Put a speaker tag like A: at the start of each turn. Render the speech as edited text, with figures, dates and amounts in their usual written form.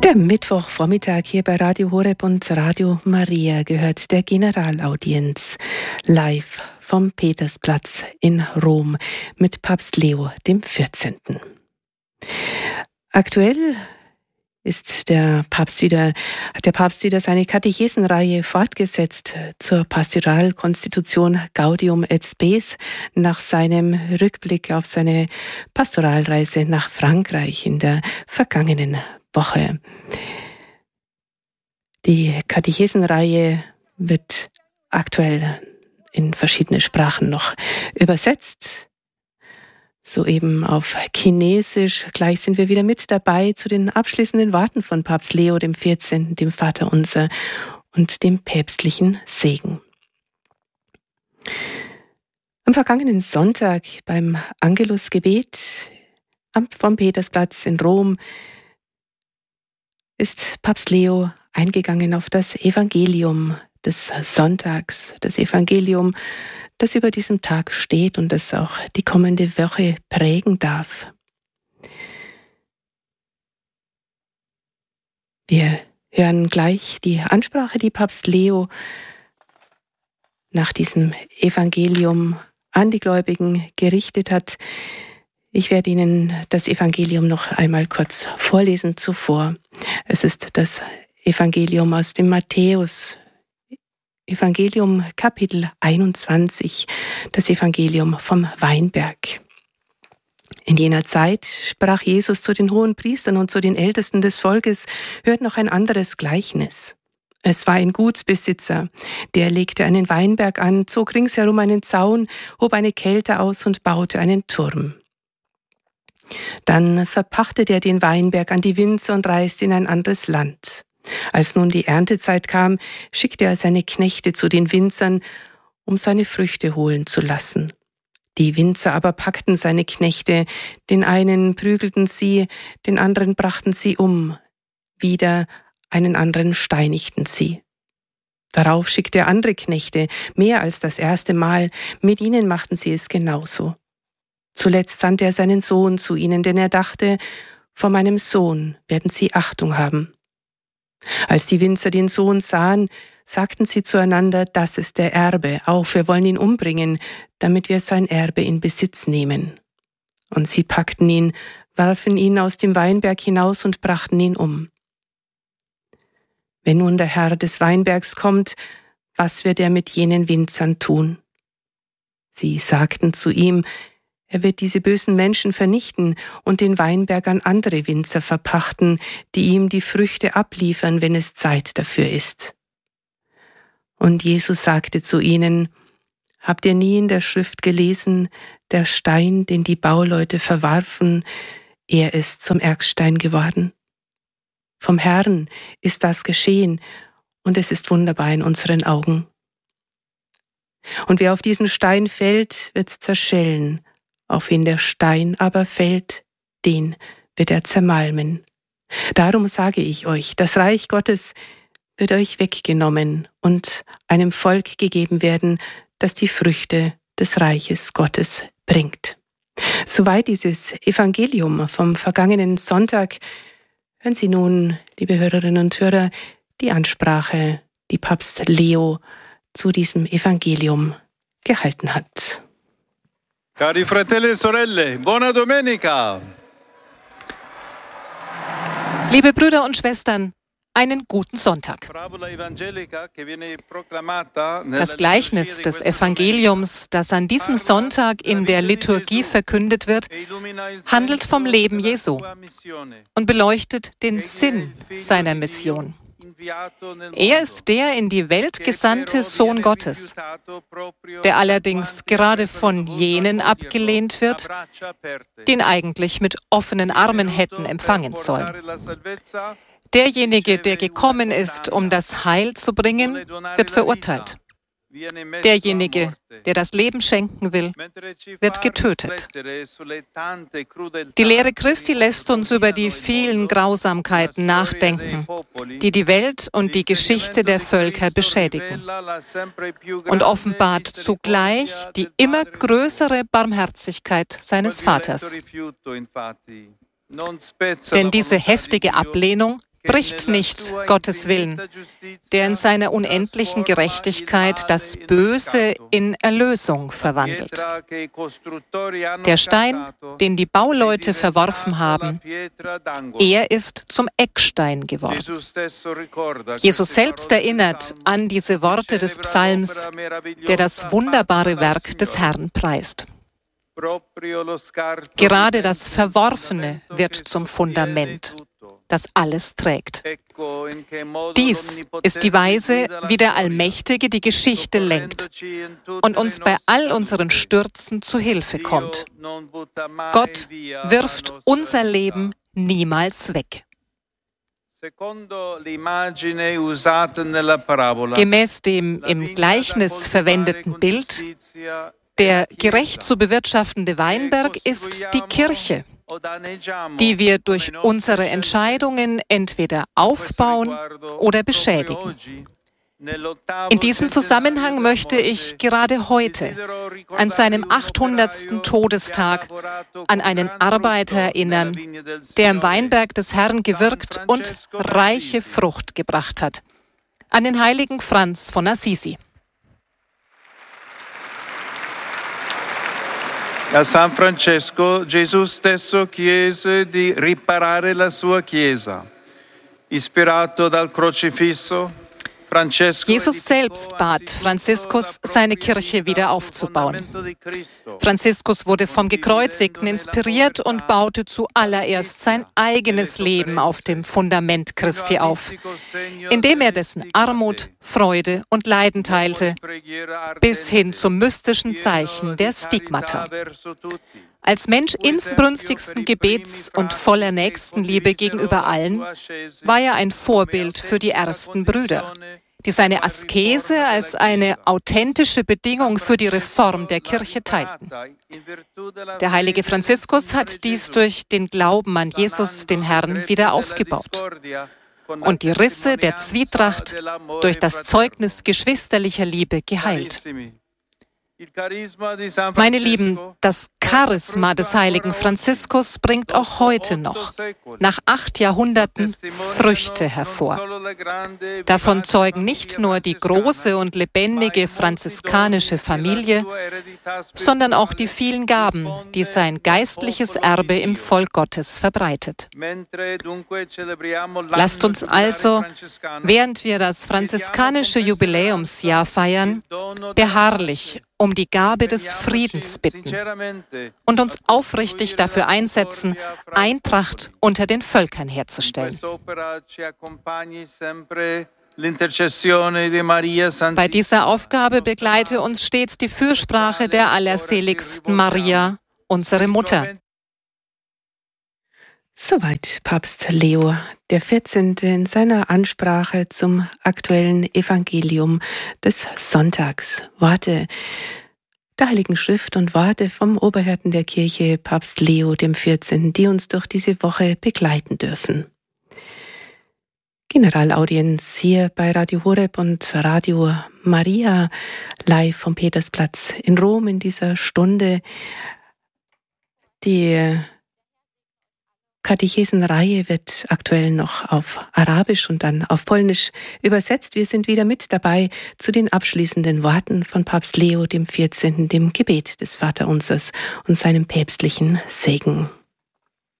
A: Der Mittwochvormittag hier bei Radio Horeb und Radio Maria gehört der Generalaudienz live vom Petersplatz in Rom mit Papst Leo XIV. Aktuell hat der Papst wieder seine Katechesenreihe fortgesetzt zur Pastoralkonstitution Gaudium et Spes nach seinem Rückblick auf seine Pastoralreise nach Frankreich in der vergangenen Woche. Die Katechesenreihe wird aktuell in verschiedene Sprachen noch übersetzt. Soeben auf Chinesisch. Gleich sind wir wieder mit dabei zu den abschließenden Worten von Papst Leo XIV., dem Vaterunser und dem päpstlichen Segen. Am vergangenen Sonntag beim Angelusgebet vom Petersplatz in Rom ist Papst Leo eingegangen auf das Evangelium des Sonntags, das Evangelium, das über diesem Tag steht und das auch die kommende Woche prägen darf. Wir hören gleich die Ansprache, die Papst Leo nach diesem Evangelium an die Gläubigen gerichtet hat. Ich werde Ihnen das Evangelium noch einmal kurz vorlesen zuvor. Es ist das Evangelium aus dem Matthäus, Evangelium Kapitel 21, das Evangelium vom Weinberg. In jener Zeit sprach Jesus zu den Hohenpriestern und zu den Ältesten des Volkes: Hört noch ein anderes Gleichnis. Es war ein Gutsbesitzer, der legte einen Weinberg an, zog ringsherum einen Zaun, hob eine Kälte aus und baute einen Turm. Dann verpachtete er den Weinberg an die Winzer und reiste in ein anderes Land. Als nun die Erntezeit kam, schickte er seine Knechte zu den Winzern, um seine Früchte holen zu lassen. Die Winzer aber packten seine Knechte, den einen prügelten sie, den anderen brachten sie um, wieder einen anderen steinigten sie. Darauf schickte er andere Knechte, mehr als das erste Mal, mit ihnen machten sie es genauso. Zuletzt sandte er seinen Sohn zu ihnen, denn er dachte, vor meinem Sohn werden sie Achtung haben. Als die Winzer den Sohn sahen, sagten sie zueinander: Das ist der Erbe, auf, wir wollen ihn umbringen, damit wir sein Erbe in Besitz nehmen. Und sie packten ihn, warfen ihn aus dem Weinberg hinaus und brachten ihn um. Wenn nun der Herr des Weinbergs kommt, was wird er mit jenen Winzern tun? Sie sagten zu ihm: Er wird diese bösen Menschen vernichten und den Weinberg an andere Winzer verpachten, die ihm die Früchte abliefern, wenn es Zeit dafür ist. Und Jesus sagte zu ihnen: Habt ihr nie in der Schrift gelesen, der Stein, den die Bauleute verwarfen, er ist zum Eckstein geworden? Vom Herrn ist das geschehen, und es ist wunderbar in unseren Augen. Und wer auf diesen Stein fällt, wird zerschellen. Auf wen der Stein aber fällt, den wird er zermalmen. Darum sage ich euch, das Reich Gottes wird euch weggenommen und einem Volk gegeben werden, das die Früchte des Reiches Gottes bringt. Soweit dieses Evangelium vom vergangenen Sonntag. Hören Sie nun, liebe Hörerinnen und Hörer, die Ansprache, die Papst Leo zu diesem Evangelium gehalten hat.
B: Cari fratelli e sorelle, buona domenica!
C: Liebe Brüder und Schwestern, einen guten Sonntag. Das Gleichnis des Evangeliums, das an diesem Sonntag in der Liturgie verkündet wird, handelt vom Leben Jesu und beleuchtet den Sinn seiner Mission. Er ist der in die Welt gesandte Sohn Gottes, der allerdings gerade von jenen abgelehnt wird, die ihn eigentlich mit offenen Armen hätten empfangen sollen. Derjenige, der gekommen ist, um das Heil zu bringen, wird verurteilt. Derjenige, der das Leben schenken will, wird getötet. Die Lehre Christi lässt uns über die vielen Grausamkeiten nachdenken, die die Welt und die Geschichte der Völker beschädigen, und offenbart zugleich die immer größere Barmherzigkeit seines Vaters. Denn diese heftige Ablehnung bricht nicht Gottes Willen, der in seiner unendlichen Gerechtigkeit das Böse in Erlösung verwandelt. Der Stein, den die Bauleute verworfen haben, er ist zum Eckstein geworden. Jesus selbst erinnert an diese Worte des Psalms, der das wunderbare Werk des Herrn preist. Gerade das Verworfene wird zum Fundament, das alles trägt. Dies ist die Weise, wie der Allmächtige die Geschichte lenkt und uns bei all unseren Stürzen zu Hilfe kommt. Gott wirft unser Leben niemals weg. Gemäß dem im Gleichnis verwendeten Bild, der gerecht zu bewirtschaftende Weinberg ist die Kirche, die wir durch unsere Entscheidungen entweder aufbauen oder beschädigen. In diesem Zusammenhang möchte ich gerade heute, an seinem 800. Todestag, an einen Arbeiter erinnern, der im Weinberg des Herrn gewirkt und reiche Frucht gebracht hat, an den heiligen Franz von Assisi.
B: A San Francesco Gesù stesso chiese di riparare la sua Chiesa. Ispirato dal Crocifisso,
C: Jesus selbst bat Franziskus, seine Kirche wieder aufzubauen. Franziskus wurde vom Gekreuzigten inspiriert und baute zuallererst sein eigenes Leben auf dem Fundament Christi auf, indem er dessen Armut, Freude und Leiden teilte, bis hin zum mystischen Zeichen der Stigmata. Als Mensch inbrünstigsten Gebets und voller Nächstenliebe gegenüber allen war er ein Vorbild für die ersten Brüder, die seine Askese als eine authentische Bedingung für die Reform der Kirche teilten. Der heilige Franziskus hat dies durch den Glauben an Jesus, den Herrn, wieder aufgebaut und die Risse der Zwietracht durch das Zeugnis geschwisterlicher Liebe geheilt. Meine Lieben, das Charisma des heiligen Franziskus bringt auch heute noch, nach 8 Jahrhunderten, Früchte hervor. Davon zeugen nicht nur die große und lebendige franziskanische Familie, sondern auch die vielen Gaben, die sein geistliches Erbe im Volk Gottes verbreitet. Lasst uns also, während wir das franziskanische Jubiläumsjahr feiern, beharrlich um die Gabe des Friedens bitten und uns aufrichtig dafür einsetzen, Eintracht unter den Völkern herzustellen. Bei dieser Aufgabe begleite uns stets die Fürsprache der allerseligsten Maria, unsere Mutter.
A: Soweit Papst Leo XIV. In seiner Ansprache zum aktuellen Evangelium des Sonntags. Worte der Heiligen Schrift und Worte vom Oberhirten der Kirche, Papst Leo XIV., die uns durch diese Woche begleiten dürfen. Generalaudienz hier bei Radio Horeb und Radio Maria, live vom Petersplatz in Rom in dieser Stunde. Die Katechesenreihe wird aktuell noch auf Arabisch und dann auf Polnisch übersetzt. Wir sind wieder mit dabei zu den abschließenden Worten von Papst Leo XIV., dem Gebet des Vaterunsers und seinem päpstlichen Segen.